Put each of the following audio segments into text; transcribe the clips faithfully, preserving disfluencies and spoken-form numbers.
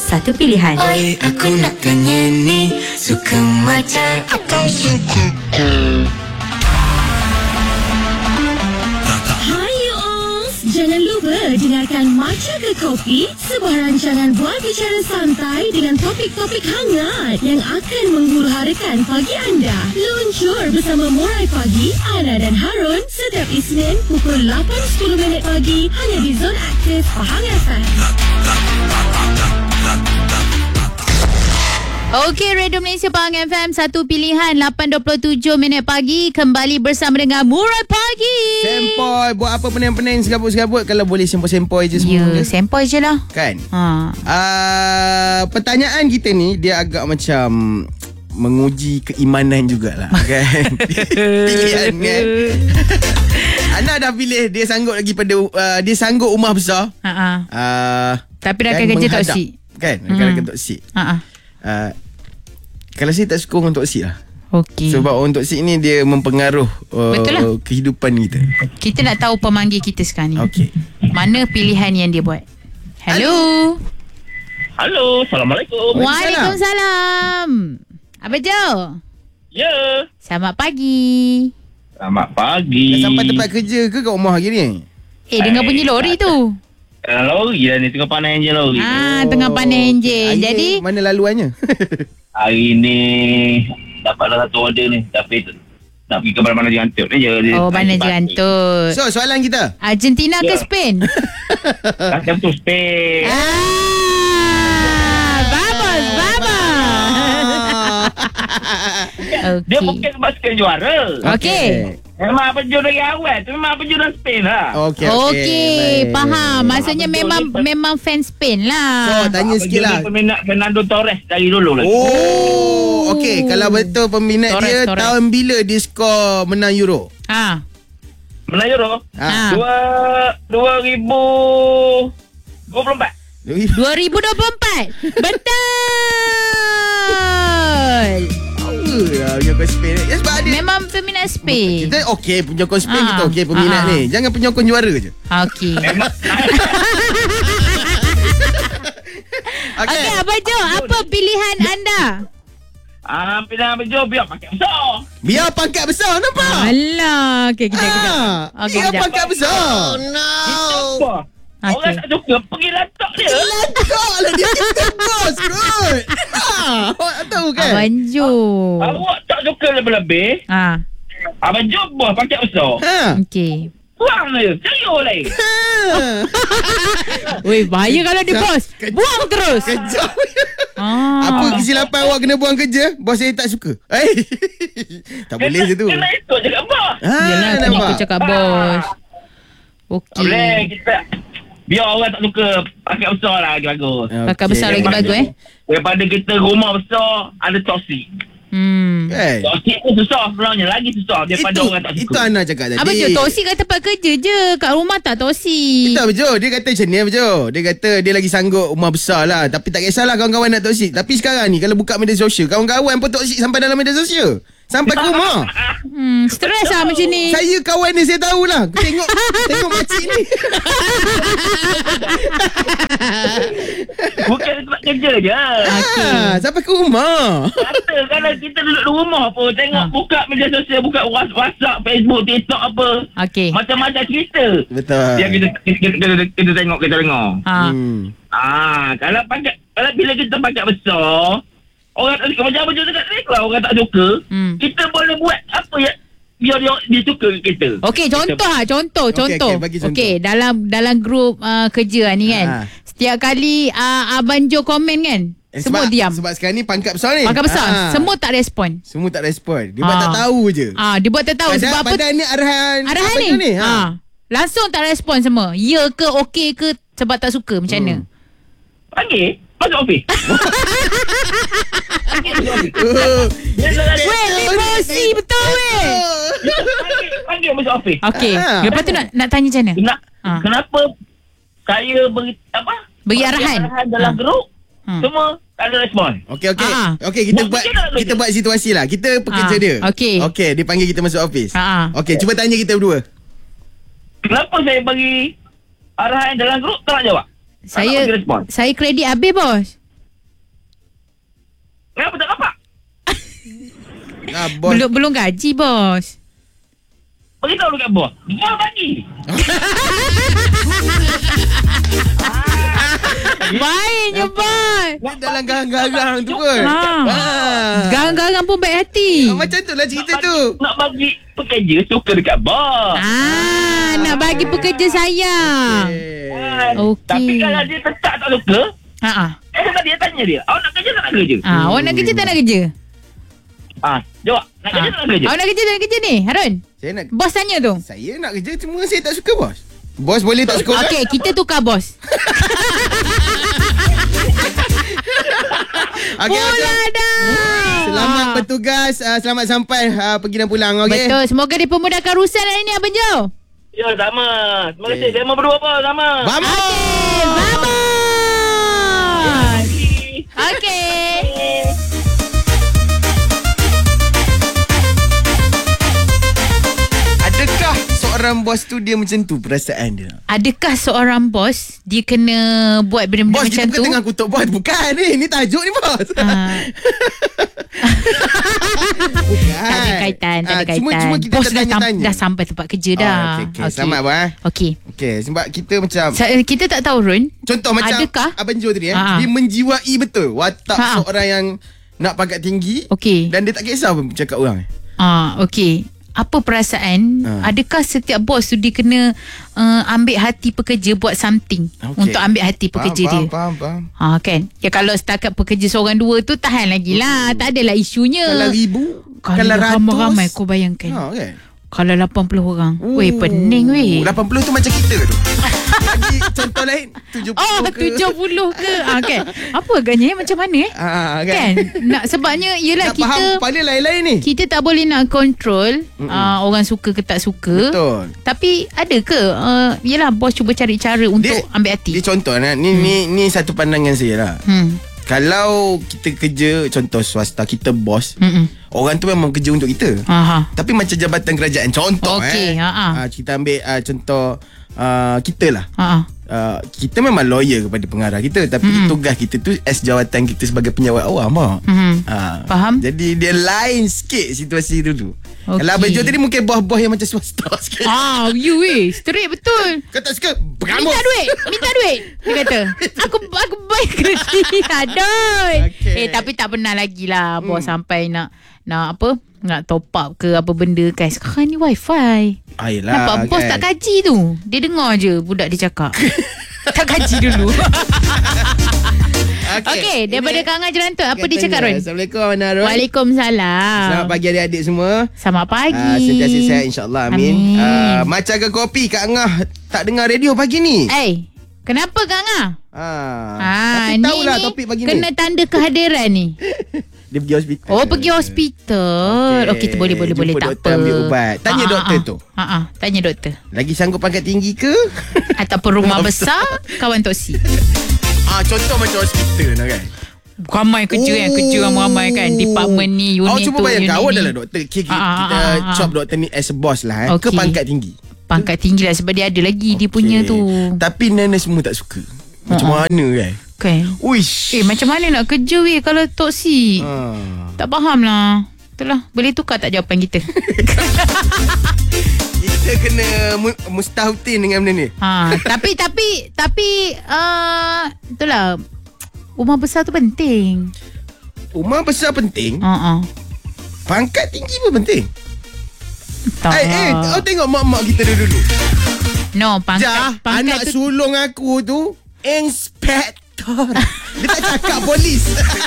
satu pilihan. Oi, aku nak tanya ni, suka macam atau suka cool? Jangan lupa dengarkan Matcha ke Kopi, sebuah rancangan buat bicara santai dengan topik-topik hangat yang akan menghuru-harakan pagi anda. Luncur bersama Murai Pagi, Ana dan Harun setiap Isnin pukul lapan sepuluh minit pagi hanya di Zon Aktif Pahang F M. Okey, Radio Malaysia Pahang F M, satu pilihan, lapan dua puluh tujuh minit pagi. Kembali bersama dengan Murai Pagi. Sempoi, buat apa pening-pening, segabut-segabut. Kalau boleh sempoi-sempoi je semua. Ya, sempoi je lah. Kan? Ha. Uh, pertanyaan kita ni, dia agak macam menguji keimanan jugalah. Kan? Pilihan kan? Ana dah pilih, dia sanggup lagi pada, uh, dia sanggup rumah besar. Ha-ha. Uh, Tapi dah akan kan kerja menghadap, toksik. Kan? Akan Hmm. akan toksik. Ha-ha. Uh, kalau saya tak suka orang toksik lah. Okey. Sebab orang toksik ni dia mempengaruh uh, Betul lah. kehidupan kita. Kita nak tahu pemanggil kita sekarang ni. Okey. Mana pilihan yang dia buat? Hello. Halo, Assalamualaikum. Waalaikumsalam. Abang Jo. Ya. Selamat pagi. Selamat pagi. Dah sampai tempat kerja ke kat rumah hari ni? Eh, dengar bunyi lori tu. Uh, lori dah ni, tengah panas enjin lori. Ah, tengah panen enjin. Hari Jadi ni mana laluannya? Hari ni dapatlah satu order ni, tapi t- nak pergi ke mana-mana Jerantut ni je. oh, mana Jerantut. So, soalan kita. Argentina ke Ya. Spain? Macam tu Spain. Ah, vamos, vamos. Dia Okey. bukan sebab Spain juara. Okey. Memang penjuru dari awal tu, memang penjuru dari Spain lah. Okey, Okey, baik. faham. Maksudnya Betul, memang betul. memang fan Spain So, lah. tanya Ah, sikit lah. penjuru peminat Fernando Torres dari dulu lagi. Oh, okey. Kalau betul peminat Torres, dia, Torres. tahun bila dia skor menang Euro? Ha. Menang Euro. Ha. Dua, dua ribu dua puluh empat. dua ribu dua puluh empat. Betul. Ya, penyokong Spain. Ya, sebab dia Memang peminat Spain. kita okey, penyokong Spain Ah. kita okey peminat Ah. ni. Jangan penyokong juara je. Okey. Memang. Okey, Abang Jo, apa pilihan anda? Ah, pilihan Abang Jo biar pakai besar. Biar pangkat besar, nampak? Alah, okey kejap kejap. Ah, Okey, biar kejap. pangkat besar. Apa? Okey. Orang tak suka, pergi latak dia. Kau lah dia kita bos kot. Ha, awak tahu kan? Abang Jo. Awak tak suka lebih-lebih. Ha. Abang Jo bos pakai besar. Ha. Okey. Buang dia, sayur lain. Weh, bahaya kalau dia Kejap, bos. kejap. Buang terus. Kejap. Ah. Apa kesilapan awak kena buang kerja? Bos saya tak suka. Eh. Tak boleh je tu. Kena ikut cakap bos. Ha, Yelah, kena nampak? ikut cakap bos. Tak Okey. boleh, kita biar orang tak suka pakai besar lah lagi bagus. Pakai Okey. besar lagi bagus eh. Daripada kita rumah besar, ada toksik. Hmm. Kan? Toksik pun susah sebenarnya, lagi susah daripada Itu, orang tak suka. itu Ana cakap tadi. Abang Jo, toksik kat tempat kerja je. Kat rumah tak toksik. Itu Abang Jo. Dia kata macam ni Abang Jo. Dia kata dia lagi sanggup rumah besar lah. Tapi tak kisahlah kawan-kawan nak toksik. Tapi sekarang ni kalau buka media sosial, kawan-kawan pun toksik sampai dalam media sosial. Sampai ke rumah. Hmm, stres lah macam ni. Saya kawan ni saya tahulah. Tengok tengok makcik ni. Bukan tempat kerja je. Ha, sampai ke rumah. Kata kalau kita duduk di rumah pun tengok Ha. buka media sosial, buka WhatsApp, Facebook, TikTok apa. Okey. Macam-macam cerita. Betul. Yang kita kita, kita, kita, kita tengok, kita dengar. Ha. Hmm. Ah, kalau pakai kalau bila kita pakai besar, orang tak suka macam apa je dekat ni, kalau orang tak suka, Hmm. kita boleh buat apa ya biar dia, dia suka kita. Okey, contoh ah, contoh, Okey, contoh. okey, bagi contoh. Okey, dalam dalam grup uh, kerja ni kan. Ha. Setiap kali uh, Abang Jo komen kan, Eh, semua sebab, diam. Sebab sekarang ni pangkat besar ni. Pangkat besar, Ha. semua tak respon. Semua tak respon. Dia buat Ah. tak tahu je. Ah, dia buat tak tahu Padahal, sebab apa? padahal ni arahan Arahan apa ni. ni? Ha. Ha. Langsung tak respon semua. Ya ke okey ke sebab tak suka macam mana? Hmm. Panggil, masuk office. Panggil masuk office. Oh. Weh, ni bosi betul weh. Panggil, panggil masuk office. Okey, Ah. lepas tu nak nak tanya macam mana? Kena, Ah. Kenapa saya beri apa? Beri arahan. dalam Ah. grup, Hmm. semua tak ada respon. Okey okey. Ah. Okey kita Buat buat kerja tak kita kerja? buat situasi lah. Kita pekerja Ah, dia. okey. Okey, dia panggil kita masuk office. Ah. Okey, cuba tanya kita berdua. Kenapa saya bagi arahan dalam grup tak nak jawab? Tak nak Saya bagi respon. saya kredit habis bos. Kenapa tak dapat? Ah, bos. Belum belum gaji bos. Beritahu dekat bos. Bos bagi. Baiknya bos. Dia dalam garang-garang tu pun. Ha. Ah. Garang-garang pun baik hati. Ah, macam tu lah cerita Nak tu. bagi- Nak bagi pekerja suka dekat bos. Ah, nak bagi pekerja sayang. Ah, Okey. Tapi kalau dia tetap tak suka, Ha ah. eh tadi dia tanya dia, awak nak kerja tak nak kerja? Ah, awak nak kerja tak nak kerja? Ah, jawab. Nak kerja Ah. tak nak kerja? Awak nak kerja tak nak kerja ni, Harun? Saya nak Bos tanya tu. Saya nak kerja, cuma saya tak suka bos. Bos boleh tak suka? Okey, kita tukar bos. Okay, Pula dah. Selamat bertugas, uh, selamat sampai uh, pergi dan pulang, okey? Betul. Semoga dipermudahkan urusan hari ni, Abang Jo. Ya, sama. Terima kasih. Okey. Saya mau berdua apa? Sama. Vamos! Okey, vamos. Okey. Adakah seorang bos tu dia macam tu perasaan dia? Adakah seorang bos dia kena buat benda-benda Bos, macam kita tu? bukan tengah kutuk bos. Bukan ni. Ni tajuk ni bos. Ah. Bukan. Tak ada kaitan, tak ada Ah, kaitan. Cuma, cuma kita Bos dah, sam- tanya-tanya. dah sampai tempat kerja dah. Ah, okey, okey. Selamat, abang, eh. Okey. Okey, sebab kita macam Sa- kita tak tahu Run. contoh macam Adakah? Abang Jo tadi eh, Ha. dia menjiwai betul watak Ha. seorang yang nak pangkat tinggi Okey. dan dia tak kisah pun cakap orang. eh. Ah, okey. Apa perasaan? Ha. Adakah setiap bos tu dia kena uh, ambil hati pekerja buat something Okey. untuk ambil hati pekerja faham, dia? Faham, faham, faham. Ha kan. Ya kalau setakat pekerja seorang dua tu tahan lagi lah. Tak adalah isunya. Kalau ribu, Kalau kalau ratus. ramai-ramai kau bayangkan. Ha, kan? Kalau lapan puluh orang. Oh, Weh pening weh. lapan puluh tu macam kita tu. Bagi contoh lain, tujuh puluh Oh, ke. tujuh puluh ke? Ah, kan? Apa agaknya macam mana eh? Ah, kan? Kan? Nak sebabnya Nak yelah faham kita kepala lain-lain ni. kita tak boleh nak control uh, orang suka ke tak suka. Betul. Tapi ada ke uh, yelah bos cuba cari cara untuk Dia- ambil hati. Dia contoh nah, ni hmm. ni ni satu pandangan saya lah. Hmm. Kalau kita kerja contoh swasta, kita bos, Hmm. orang tu memang kerja untuk kita. Aha. Tapi macam jabatan kerajaan contoh eh. Okey, ha-ha. Uh, kita ambil uh, contoh uh, kita lah. Ha. Uh, kita memang lawyer kepada pengarah kita, tapi Mm-mm. tugas kita tu as jawatan kita sebagai penyawat awam mak. Mhm. Ha, Faham? Jadi dia lain sikit situasi dulu. Okey. Kalau Abang Jo tadi mungkin bos-bos yang macam swasta sikit. Ah, you weh, straight betul. Kau tak suka? Berambut. Minta duit, minta duit. Dia kata, aku aku bayar gaji. Aduh. Okey. Eh tapi tak pernah lagi lah bos sampai nak nak apa? Nak top up ke apa benda kan. Sekarang ni wifi. Ayolah. Nampak bos tak kaji tu. Dia dengar je budak dia cakap. Tak kaji dulu. Okey, daripada Kang Ngah Jerantut, apa dia cakap Ron? Assalamualaikum Abang Narun. Waalaikumsalam. Selamat pagi adik-adik semua. Selamat pagi. Uh, sentiasa sihat insyaAllah. Amin. Amin. Uh, macam ke kopi Kak Ngah tak dengar radio pagi ni? Eh, kenapa Kang Ngah? Ah, Ah, tapi ni, tahulah ni topik pagi kena ni. tanda kehadiran ni. Dia pergi hospital. Oh, pergi hospital. Okey, okay, boleh boleh Jumpa boleh tak doktor apa. ambil ubat. Tanya Ah, doktor ah, tu. Ha ah, tanya doktor. Lagi sanggup pangkat tinggi ke? Ataupun rumah besar, kawan toksi. Ah, contoh macam hospital lah kan. Ramai kerja kan, kerja ramai-ramai kan. Department ni, unit Awak tu, cuba bayangkan unit awak ni. adalah doktor. Okay, kita Ah, ah, ah, ah. job doktor ni as a boss lah eh. Ke Okey. pangkat tinggi? Pangkat tinggi lah sebab dia ada lagi dia punya Okey. tu. Tapi nana semua tak suka. Macam Ah, ah. mana kan? Kan. Uish. Eh, macam mana nak kerja weh kalau toksi? Ah. Tak faham lah. Itulah, boleh tukar tak jawapan kita? Kita kena mu- mustahutin dengan benda ni. Ha, tapi tapi tapi uh, itulah rumah besar tu penting. Rumah besar penting, Ha ah. pangkat tinggi pun penting. Tak. Eh, eh, kau tengok mak-mak kita dulu-dulu. No, pangkat Jah, pangkat anak tu sulung aku tu inspektor. Dia tak cakap polis.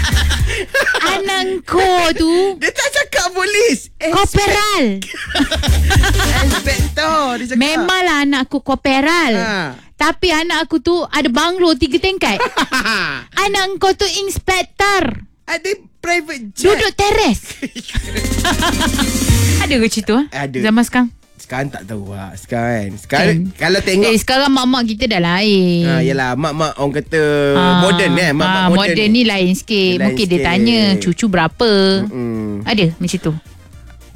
anak kau tu Dia tak cakap polis. koperal. Inspektor dia cakap. Memanglah anak aku koperal. Ha. Tapi anak aku tu ada banglo tiga tingkat. Anak kau tu inspektor. Ada private jet. Duduk teres. Ada ke cerita? Ada. Zaman sekarang? Sekarang tak tahu lah. Sekarang kan. Sekarang Kan. kalau tengok. Eh, sekarang mak-mak kita dah lain. Ha, yelah, mak-mak orang kata Ah, moden eh. Mak-mak ah, moden. modern ni lain sikit. Dia lain Mungkin dia sikit. tanya cucu berapa. Mm. Ada macam tu.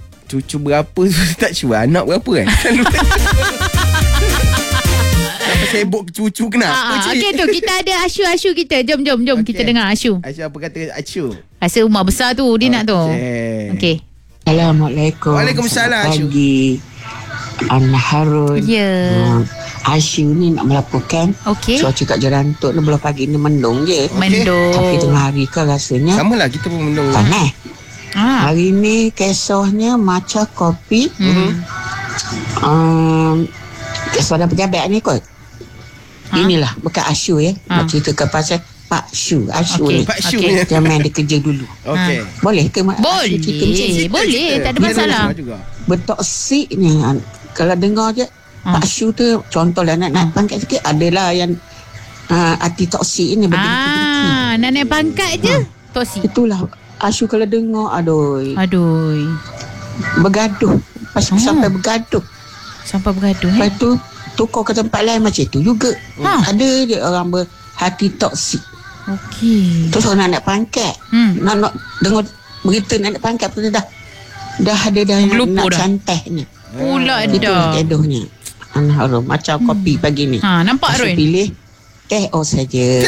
Cucu berapa tak sure. Anak berapa kan. sibuk cucu kenapa Ah, ah, cik? okey tu kita ada Ashu-Ashu kita. Jom jom jom Okey. kita dengar Ashu. Aisyah apa kata Acu? Rasa rumah besar tu dia nak tu. Okey. Okey. Assalamualaikum. Waalaikumsalam, Selamat Asyu. pagi. Ana Harun. Ya. Hmm, Asyu ni nak melaporkan Okey. cuaca kat Jerantuk ni belah pagi ni mendung je. Mendung. Tapi tengah hari kan rasanya Sama lah kita pun mendung. panas. Ah. Hari ni kesahnya macam kopi. Hmm. Um, kesah dah pejabat ni kot. Ha? Inilah bukan Asyu ya. Ha. Nak ceritakan pasal Pak Syu. Asyu Okey. ni. Pak Syu Okey. ni. Jangan dia kerja dulu. Okey. Boleh ke Mak Asyu cerita macam Boleh. ni? Boleh. Tak ada Kita masalah. dengar juga. Bertoksik ni an- kalau dengar je Ha. Pak Syu tu contohlah nak naik pangkat sikit adalah yang uh, arti toksik ni bagi tinggi. Ah, nak naik pangkat je. Tosi. Itulah Asyu kalau dengar aduh Aduh. bergaduh pas Oh. sampai bergaduh. Sampai bergaduh eh. Lepas tu tukar ke tempat lain macam tu juga. Ha. Ada je orang berhati toksik. Okey. Terus orang nak naik pangkat. Hmm. Nak nak dengar berita nak naik pangkat pun dah dah ada dah nak, Melupur nak dah. cantahnya. Pula Itulah dah. kedohnya. Anak Harum macam kopi pagi ni. Ha, nampak Asyu Arun? pilih teh O saja.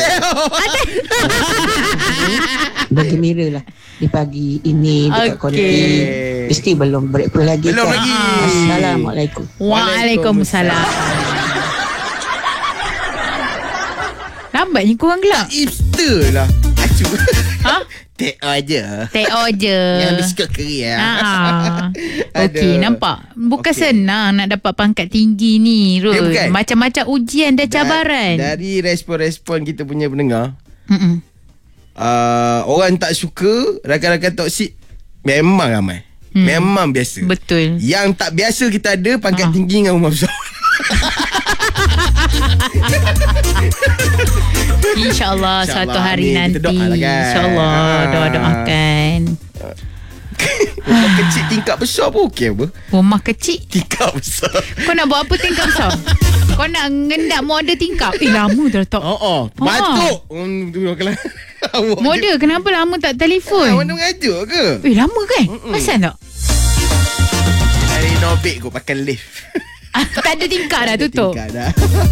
Bergembira lah di pagi ini Okey. dekat konti. Mesti belum breakfast lagi Belum kan? lagi. Assalamualaikum. Waalaikumsalam. Lambatnya korang gelap. Hipster lah. Acu. Ha? Take aja. Take O je. Yang biskut keri ya. Ah. Okey, Aduh. nampak. Bukan Okey. senang nak dapat pangkat tinggi ni, Eh, Rul. bukan. Macam-macam ujian dan cabaran. Da- Dari respon-respon kita punya pendengar, Mm-mm. uh, orang tak suka, rakan-rakan toksik memang ramai. Hmm. Memang biasa. Betul. Yang tak biasa kita ada pangkat Ah. tinggi dengan rumah besar. InsyaAllah suatu InsyaAllah. hari Ni, nanti. kita doa lah kan. InsyaAllah. Ah. Doa-doakan. Rumah kecil tingkat besar pun okey apa? Rumah kecil. Tingkat besar. Kau nak buat apa tingkap besar? Kau nak ngendak model tingkap? Eh, lama dah letak. Oh, oh. Batuk. Hmm, tu kalau awak Model, kenapa lama tak telefon? Ah, mana mengajuk ke? Eh, lama kan? Pasal tak? Hari Nobik kau pakai lift. Tak ada tingkap dah, tutup. Tingkat dah.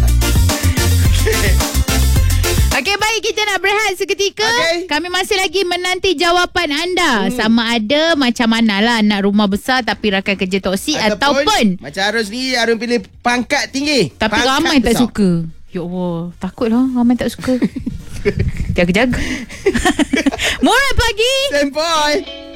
Okey, baik, kita nak berehat seketika. Okey. Kami masih lagi menanti jawapan anda. Hmm. Sama ada macam manalah nak rumah besar tapi rakan kerja toksik ataupun, macam Arun sendiri, Arun pilih pangkat tinggi. tapi pangkat ramai tak besar. suka. Ya Allah, takutlah ramai tak suka. Jaga-jaga. Murai pagi. Sempoi.